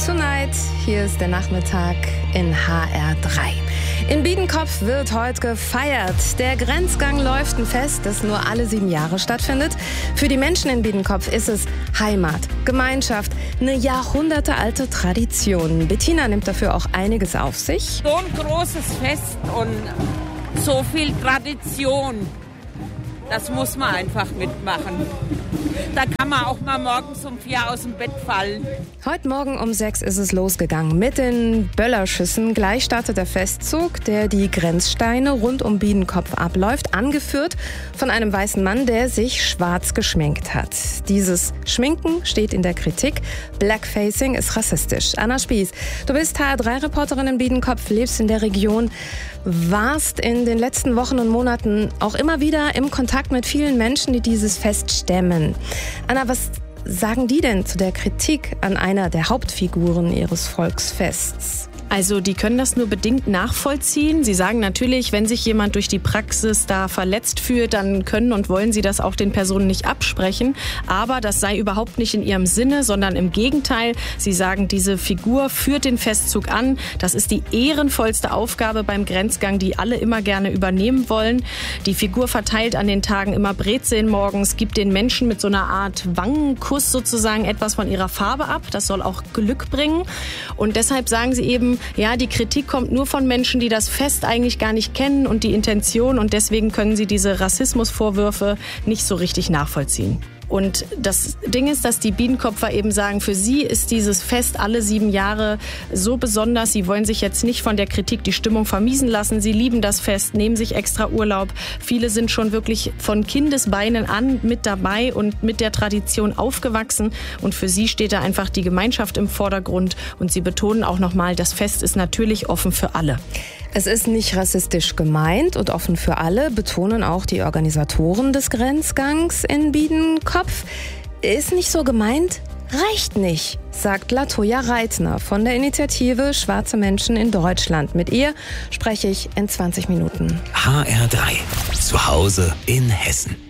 Tonight. Hier ist der Nachmittag in HR3. In Biedenkopf wird heute gefeiert. Der Grenzgang läuft ein Fest, das nur alle 7 Jahre stattfindet. Für die Menschen in Biedenkopf ist es Heimat, Gemeinschaft, eine jahrhundertealte Tradition. Bettina nimmt dafür auch einiges auf sich. So ein großes Fest und so viel Tradition. Das muss man einfach mitmachen. Da kann man auch mal morgens um 4 aus dem Bett fallen. Heute Morgen um 6 ist es losgegangen mit den Böllerschüssen. Gleich startet der Festzug, der die Grenzsteine rund um Biedenkopf abläuft, angeführt von einem weißen Mann, der sich schwarz geschminkt hat. Dieses Schminken steht in der Kritik. Blackfacing ist rassistisch. Anna Spieß, du bist HR3-Reporterin in Biedenkopf, lebst in der Region, warst in den letzten Wochen und Monaten auch immer wieder im Kontakt mit vielen Menschen, die dieses Fest stemmen. Anna, was sagen die denn zu der Kritik an einer der Hauptfiguren ihres Volksfests? Also die können das nur bedingt nachvollziehen. Sie sagen natürlich, wenn sich jemand durch die Praxis da verletzt fühlt, dann können und wollen sie das auch den Personen nicht absprechen. Aber das sei überhaupt nicht in ihrem Sinne, sondern im Gegenteil. Sie sagen, diese Figur führt den Festzug an. Das ist die ehrenvollste Aufgabe beim Grenzgang, die alle immer gerne übernehmen wollen. Die Figur verteilt an den Tagen immer Brezeln morgens, gibt den Menschen mit so einer Art Wangenkuss sozusagen etwas von ihrer Farbe ab. Das soll auch Glück bringen. Und deshalb sagen sie eben, ja, die Kritik kommt nur von Menschen, die das Fest eigentlich gar nicht kennen und die Intention, und deswegen können sie diese Rassismusvorwürfe nicht so richtig nachvollziehen. Und das Ding ist, dass die Biedenkopfer eben sagen, für sie ist dieses Fest alle 7 Jahre so besonders. Sie wollen sich jetzt nicht von der Kritik die Stimmung vermiesen lassen. Sie lieben das Fest, nehmen sich extra Urlaub. Viele sind schon wirklich von Kindesbeinen an mit dabei und mit der Tradition aufgewachsen. Und für sie steht da einfach die Gemeinschaft im Vordergrund. Und sie betonen auch nochmal, das Fest ist natürlich offen für alle. Es ist nicht rassistisch gemeint und offen für alle, betonen auch die Organisatoren des Grenzgangs in Biedenkopf. Ist nicht so gemeint, reicht nicht, sagt Latoya Reitner von der Initiative Schwarze Menschen in Deutschland. Mit ihr spreche ich in 20 Minuten. HR3, zu Hause in Hessen.